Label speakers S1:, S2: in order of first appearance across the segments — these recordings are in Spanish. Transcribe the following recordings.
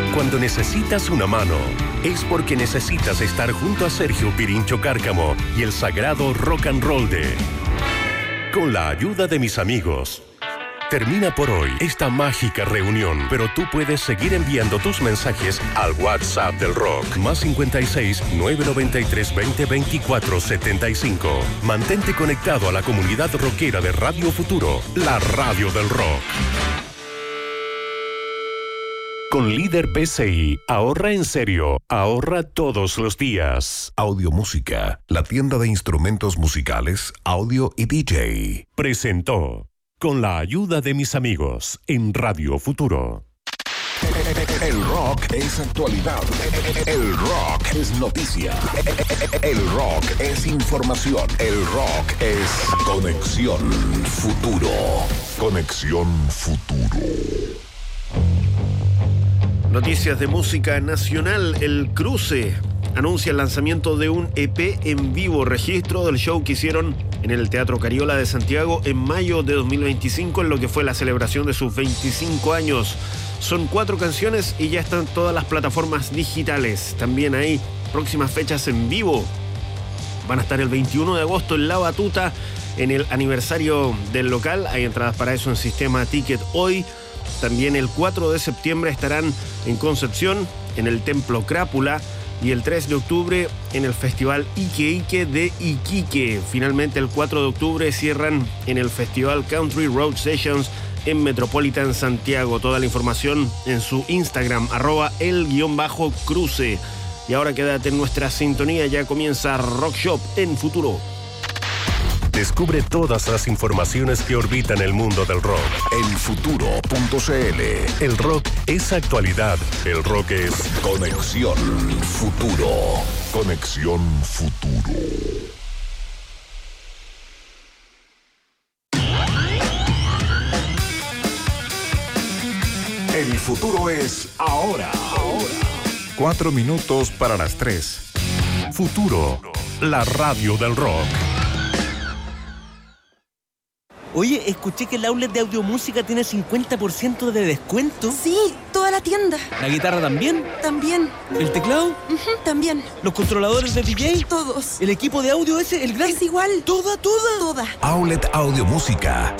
S1: Cuando necesitas una mano, es porque necesitas estar junto a Sergio Pirincho Cárcamo y el sagrado rock and roll de Con la ayuda de mis amigos. Termina por hoy esta mágica reunión, pero tú puedes seguir enviando tus mensajes al WhatsApp del rock, +56 993 20 24 75. Mantente conectado a la comunidad rockera de Radio Futuro, la radio del rock. Con Líder PCI, ahorra en serio, ahorra todos los días.
S2: Audio Música, la tienda de instrumentos musicales, audio y DJ.
S1: Presentó Con la ayuda de mis amigos en Radio Futuro.
S2: El rock es actualidad. El rock es noticia. El rock es información. El rock es Conexión Futuro. Conexión Futuro.
S3: Noticias de música nacional. El Cruce anuncia el lanzamiento de un EP en vivo, registro del show que hicieron en el Teatro Cariola de Santiago en mayo de 2025, en lo que fue la celebración de sus 25 años. Son 4 canciones y ya están todas las plataformas digitales. También hay próximas fechas en vivo. Van a estar el 21 de agosto en La Batuta, en el aniversario del local. Hay entradas para eso en Sistema Ticket hoy. También el 4 de septiembre estarán en Concepción, en el Templo Crápula, y el 3 de octubre en el Festival Ike Ike de Iquique. Finalmente el 4 de octubre cierran en el Festival Country Road Sessions en Metropolitan Santiago. Toda la información en su Instagram, @el_cruce. Y ahora quédate en nuestra sintonía, ya comienza Rock Shop en Futuro.
S1: Descubre todas las informaciones que orbitan el mundo del rock.
S2: Elfuturo.cl.
S1: El rock es actualidad. El rock es
S2: Conexión Futuro. Conexión Futuro. El futuro es ahora.
S4: 4 minutos para las 3.
S1: Futuro, la radio del rock.
S5: Oye, escuché que el outlet de Audiomúsica tiene 50% de descuento.
S6: Sí, toda la tienda.
S5: ¿La guitarra también?
S6: También.
S5: ¿El teclado?
S6: También.
S5: ¿Los controladores de DJ?
S6: Todos.
S5: ¿El equipo de audio ese, el gran?
S6: Es igual.
S5: ¿Toda?
S6: Toda.
S2: Outlet Audiomúsica,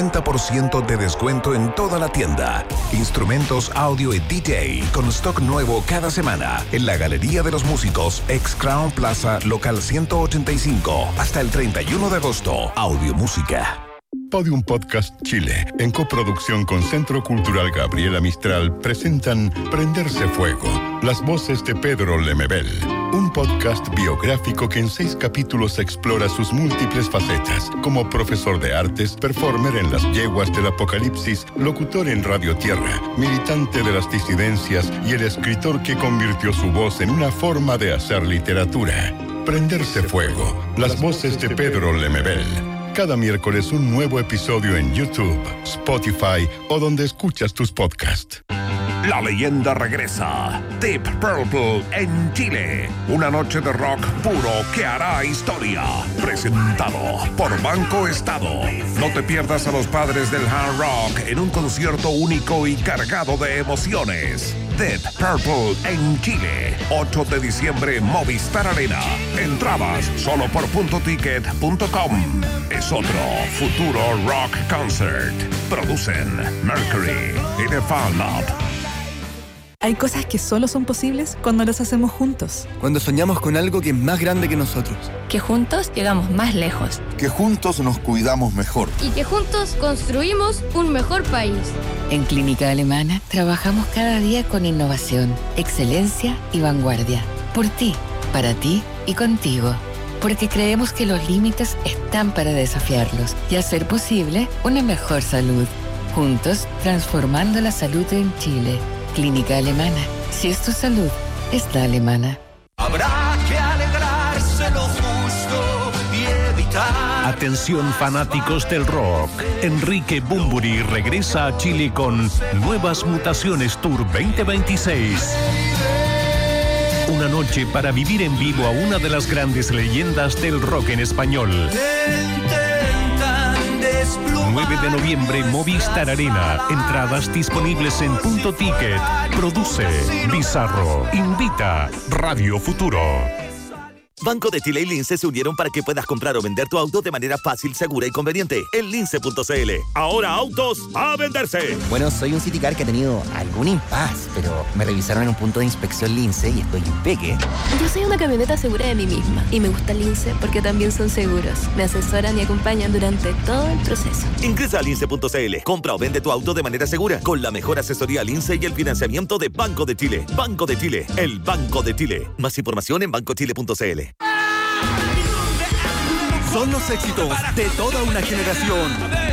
S2: 50% de descuento en toda la tienda. Instrumentos, audio y DJ con stock nuevo cada semana en la Galería de los Músicos, ex Crown Plaza, local 185, hasta el 31 de agosto. Audiomúsica.
S7: Podium Podcast Chile, en coproducción con Centro Cultural Gabriela Mistral, presentan Prenderse Fuego, las voces de Pedro Lemebel, un podcast biográfico que en 6 capítulos explora sus múltiples facetas, como profesor de artes, performer en las yeguas del apocalipsis, locutor en Radio Tierra, militante de las disidencias y el escritor que convirtió su voz en una forma de hacer literatura. Prenderse Fuego, las voces de Pedro Lemebel. Cada miércoles un nuevo episodio en YouTube, Spotify o donde escuchas tus podcasts.
S2: La leyenda regresa. Deep Purple en Chile. Una noche de rock puro que hará historia. Presentado por Banco Estado. No te pierdas a los padres del hard rock en un concierto único y cargado de emociones. Deep Purple en Chile. 8 de diciembre, Movistar Arena. Entradas solo por .ticket.com. Es otro Futuro Rock Concert. Producen Mercury y The Fan Lab.
S8: Hay cosas que solo son posibles cuando las hacemos juntos.
S9: Cuando soñamos con algo que es más grande que nosotros.
S10: Que juntos llegamos más lejos.
S11: Que juntos nos cuidamos mejor.
S12: Y que juntos construimos un mejor país.
S13: En Clínica Alemana trabajamos cada día con innovación, excelencia y vanguardia. Por ti, para ti y contigo. Porque creemos que los límites están para desafiarlos y hacer posible una mejor salud. Juntos, transformando la salud en Chile. Clínica Alemana. Si es tu salud, es la alemana.
S14: Habrá que alegrarse lo justo y evitar...
S1: Atención fanáticos del rock. Enrique Bunbury regresa a Chile con Nuevas Mutaciones Tour 2026. Una noche para vivir en vivo a una de las grandes leyendas del rock en español.
S14: Intentan desplumar
S1: 9 de noviembre, Movistar Arena. Entradas disponibles en Punto Ticket. Produce Bizarro. Invita Radio Futuro.
S15: Banco de Chile y Lince se unieron para que puedas comprar o vender tu auto de manera fácil, segura y conveniente en lince.cl. Ahora autos a venderse.
S16: Bueno, soy un Citicar que ha tenido algún impas, pero me revisaron en un punto de inspección Lince y estoy impeque.
S17: Yo soy una camioneta segura de mí misma y me gusta Lince porque también son seguros. Me asesoran y acompañan durante todo el proceso.
S15: Ingresa a lince.cl. Compra o vende tu auto de manera segura con la mejor asesoría Lince y el financiamiento de Banco de Chile. Banco de Chile, el Banco de Chile. Más información en bancochile.cl.
S18: Son los éxitos de toda una generación.